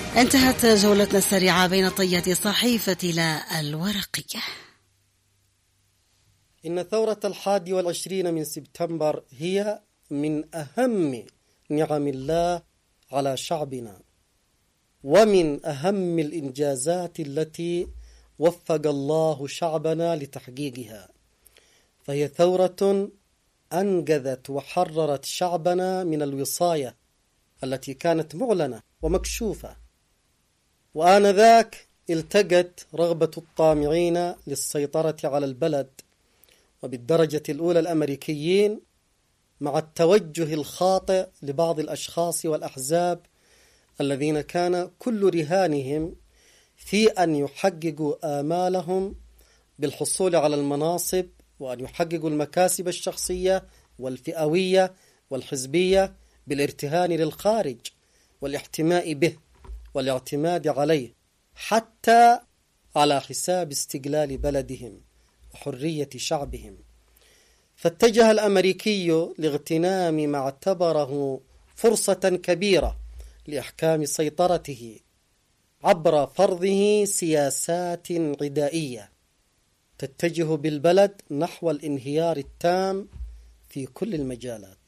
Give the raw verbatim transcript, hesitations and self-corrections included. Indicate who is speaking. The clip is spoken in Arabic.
Speaker 1: انتهت جولتنا السريعة بين طيات صحيفة لا الورقية.
Speaker 2: إن ثورة الحادي والعشرين من سبتمبر هي من أهم نعم الله على شعبنا، ومن أهم الإنجازات التي وفق الله شعبنا لتحقيقها، فهي ثورة أنقذت وحررت شعبنا من الوصاية التي كانت معلنة ومكشوفة. وآنذاك التقت رغبة الطامعين للسيطرة على البلد وبالدرجة الأولى الأمريكيين مع التوجه الخاطئ لبعض الأشخاص والأحزاب الذين كان كل رهانهم في أن يحققوا آمالهم بالحصول على المناصب، وأن يحققوا المكاسب الشخصية والفئوية والحزبية بالارتهان للخارج والاحتماء به والاعتماد عليه، حتى على حساب استقلال بلدهم وحرية شعبهم. فاتجه الأمريكي لاغتنام ما اعتبره فرصة كبيرة لإحكام سيطرته عبر فرضه سياسات عدائية تتجه بالبلد نحو الانهيار التام في كل المجالات.